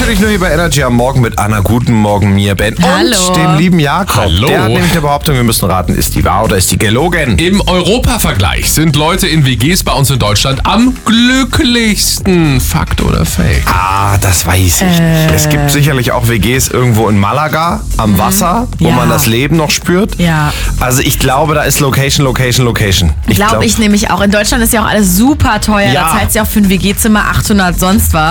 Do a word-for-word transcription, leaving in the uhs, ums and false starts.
natürlich nur hier bei Energy am Morgen mit Anna. Guten Morgen, mir, Ben. Hallo. Und dem lieben Jakob. Hallo. Der hat nämlich eine Behauptung, wir müssen raten, ist die wahr oder ist die gelogen? Im Europa-Vergleich sind Leute in W Gs bei uns in Deutschland am glücklichsten. Fakt oder Fake? Ah, das weiß ich nicht. Es gibt sicherlich auch W Gs irgendwo in Malaga am Wasser, wo Ja. man das Leben noch spürt. Ja. Also ich glaube, da ist Location, Location, Location. Glaube glaub- ich nämlich auch. In Deutschland ist ja auch alles super teuer. Ja. Da zahlt sie auch für ein W G-Zimmer achthundert sonst was.